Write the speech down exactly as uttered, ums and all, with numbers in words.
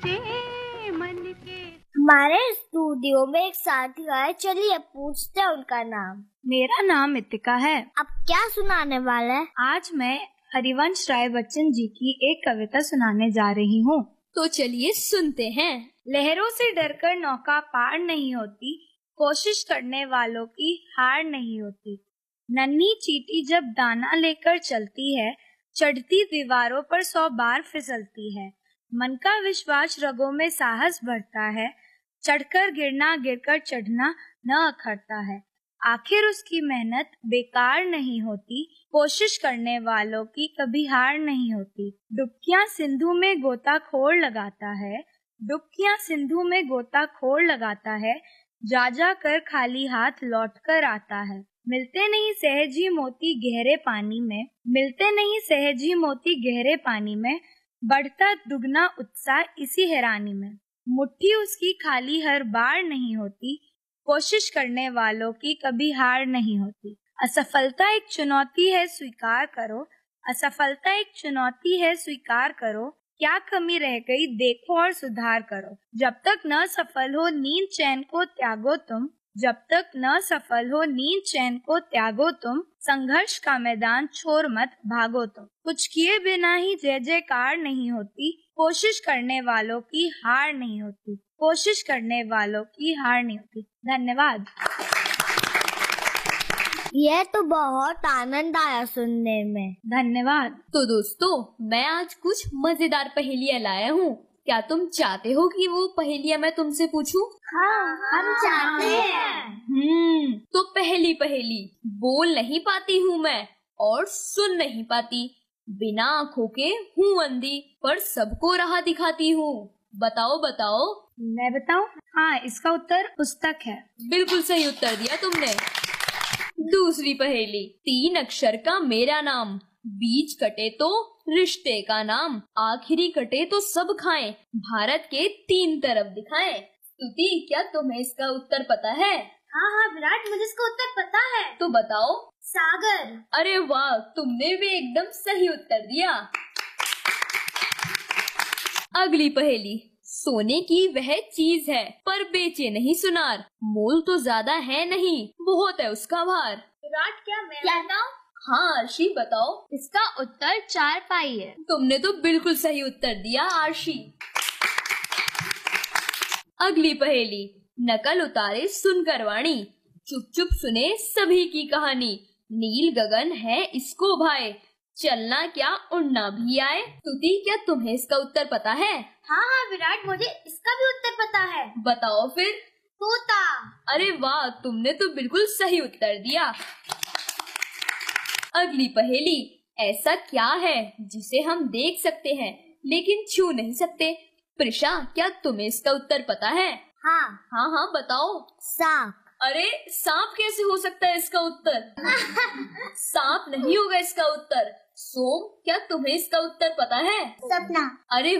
सोचे मन के। हमारे स्टूडियो में एक साथी आए, चलिए पूछते हैं उनका नाम। मेरा नाम इतिका है। अब क्या सुनाने वाले हैं? आज मैं हरिवंश राय बच्चन जी की एक कविता सुनाने जा रही हूँ। तो चलिए सुनते हैं। लहरों से डरकर नौका पार नहीं होती, कोशिश करने वालों की हार नहीं होती। नन्ही चींटी जब दाना लेकर चलती है, चढ़ती दीवारों पर सौ बार फिसलती है। मन का विश्वास रगों में साहस भरता है, चढ़कर गिरना गिरकर चढ़ना न अखरता है। आखिर उसकी मेहनत बेकार नहीं होती, कोशिश करने वालों की कभी हार नहीं होती। डुबकियां सिंधु में गोताखोर लगाता है, डुबकियां सिंधु में गोताखोर लगाता है, जा जा कर खाली हाथ लौट कर आता है। मिलते नहीं सहजी मोती गहरे पानी में, मिलते नहीं सहजी मोती गहरे पानी में, बढ़ता दुगना उत्साह इसी हैरानी में। मुट्ठी उसकी खाली हर बार नहीं होती, कोशिश करने वालों की कभी हार नहीं होती। असफलता एक चुनौती है स्वीकार करो, असफलता एक चुनौती है स्वीकार करो, क्या कमी रह गई देखो और सुधार करो। जब तक न सफल हो नींद चैन को त्यागो तुम, जब तक न सफल हो नींद चैन को त्यागो तुम, संघर्ष का मैदान छोड़ मत भागो तुम। कुछ किए बिना ही जय जयकार नहीं होती, कोशिश करने वालों की हार नहीं होती, कोशिश करने वालों की हार नहीं होती। धन्यवाद। यह तो बहुत आनंद आया सुनने में। धन्यवाद। तो दोस्तों, मैं आज कुछ मजेदार पहेलियां लाया हूँ। क्या तुम चाहते हो कि वो पहेलियां मैं तुमसे पूछूं? हाँ, हम चाहते हैं। हम्म तो पहली पहेली। बोल नहीं पाती हूँ मैं और सुन नहीं पाती, बिना आँखों के हूँ अंधी, पर सबको राह दिखाती हूँ। बताओ बताओ। मैं बताऊं? हाँ, इसका उत्तर पुस्तक है। बिल्कुल सही उत्तर दिया तुमने। दूसरी पहेली। तीन अक्षर का मेरा नाम, बीच कटे तो रिश्ते का नाम, आखिरी कटे तो सब खाएं, भारत के तीन तरफ दिखाएं। स्तुति, क्या तुम्हें इसका उत्तर पता है? हाँ हाँ विराट, मुझे इसका उत्तर पता है। तो बताओ। सागर। अरे वाह, तुमने भी एकदम सही उत्तर दिया। अगली पहेली। सोने की वह चीज है पर बेचे नहीं सुनार, मोल तो ज्यादा है नहीं, बहुत है उसका भार। विराट, क्या मैं बताऊं? हाँ आरशी, बताओ। इसका उत्तर चारपाई है। तुमने तो बिल्कुल सही उत्तर दिया आरशी। अगली पहेली। नकल उतारे सुनकर वाणी, चुप चुप सुने सभी की कहानी, नील गगन है इसको भाए, चलना क्या उड़ना भी आए। स्तुति, क्या तुम्हें इसका उत्तर पता है? हाँ हाँ विराट, मुझे इसका भी उत्तर पता है। बताओ फिर। तोता। अरे वाह, तुमने तो बिल्कुल सही उत्तर दिया। अगली पहेली। ऐसा क्या है जिसे हम देख सकते हैं लेकिन छू नहीं सकते? प्रिशा, क्या तुम्हें इसका उत्तर पता है? हाँ हाँ हाँ बताओ। सांप। अरे सांप कैसे हो सकता है इसका उत्तर? सांप नहीं होगा इसका उत्तर। सोम, क्या तुम्हें इसका उत्तर पता है? सपना। अरे